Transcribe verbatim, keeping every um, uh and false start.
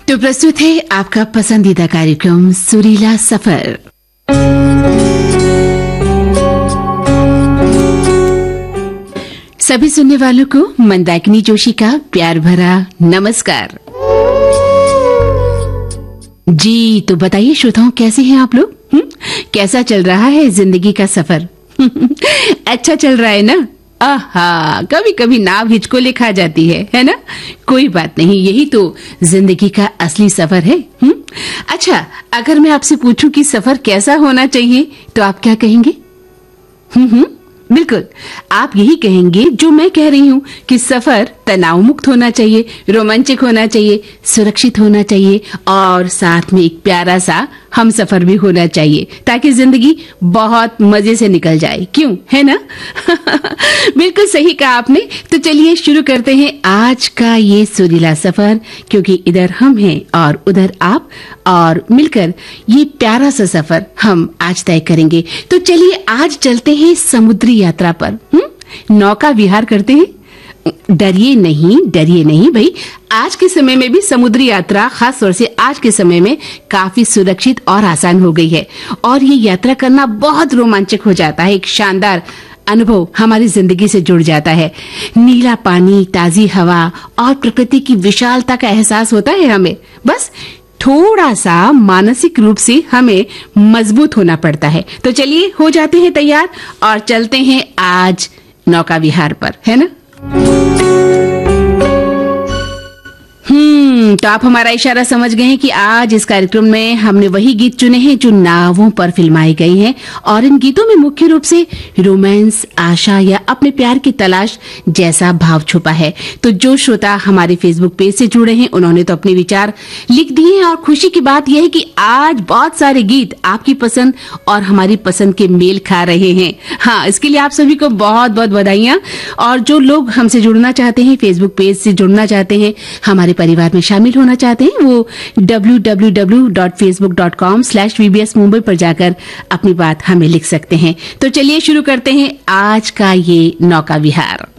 तो प्रस्तुत है आपका पसंदीदा कार्यक्रम सुरीला सफर। सभी सुनने वालों को मंदाकिनी जोशी का प्यार भरा नमस्कार। जी तो बताइए श्रोताओं, कैसे हैं आप लोग? हुँ? कैसा चल रहा है जिंदगी का सफर? अच्छा चल रहा है ना? आहा, कभी कभी नाव हिचको ले खा जाती है, है ना? कोई बात नहीं, यही तो जिंदगी का असली सफर है। हुँ? अच्छा, अगर मैं आपसे पूछूं कि सफर कैसा होना चाहिए तो आप क्या कहेंगे? हम्म हम्म बिल्कुल, आप यही कहेंगे जो मैं कह रही हूँ कि सफर तनाव मुक्त होना चाहिए, रोमांचक होना चाहिए, सुरक्षित होना चाहिए और साथ में एक प्यारा सा हम सफर भी होना चाहिए, ताकि जिंदगी बहुत मजे से निकल जाए। क्यों, है ना? बिल्कुल सही कहा आपने। तो चलिए शुरू करते हैं आज का ये सुरीला सफर, क्योंकि इधर हम हैं और उधर आप, और मिलकर ये प्यारा सा सफर हम आज तय करेंगे। तो चलिए आज चलते हैं समुद्री यात्रा पर। हम्म नौका विहार करते हैं। डरिए नहीं, डरिए नहीं भाई, आज के समय में भी समुद्री यात्रा, खास तौर से आज के समय में काफी सुरक्षित और आसान हो गई है और ये यात्रा करना बहुत रोमांचक हो जाता है। एक शानदार अनुभव हमारी जिंदगी से जुड़ जाता है। नीला पानी, ताजी हवा और प्रकृति की विशालता का एहसास होता है हमें। बस थोड़ा सा मानसिक रूप से हमें मजबूत होना पड़ता है। तो चलिए हो जाते हैं तैयार और चलते हैं आज नौका विहार पर, है ना? हम्म तो आप हमारा इशारा समझ गए हैं कि आज इस कार्यक्रम में हमने वही गीत चुने हैं जो नावों पर फिल्माए गए हैं और इन गीतों में मुख्य रूप से रोमांस, आशा या अपने प्यार की तलाश जैसा भाव छुपा है। तो जो श्रोता हमारे फेसबुक पेज से जुड़े हैं उन्होंने तो अपने विचार लिख दिए हैं और खुशी की बात यह है कि आज बहुत सारे गीत आपकी पसंद और हमारी पसंद के मेल खा रहे हैं। हाँ, इसके लिए आप सभी को बहुत बहुत बधाइयां। और जो लोग हमसे जुड़ना चाहते हैं, फेसबुक पेज से जुड़ना चाहते हैं, हमारे परिवार में शामिल होना चाहते हैं, वो W W W dot Facebook dot com slash we B S Mumbai पर जाकर अपनी बात हमें लिख सकते हैं। तो चलिए शुरू करते हैं आज का ये नौका विहार।